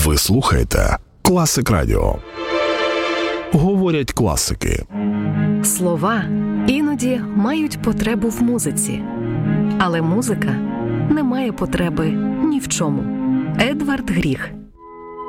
Ви слухаєте Класик Радіо. Говорять класики. Слова іноді мають потребу в музиці. Але музика не має потреби ні в чому. Едвард Гріх.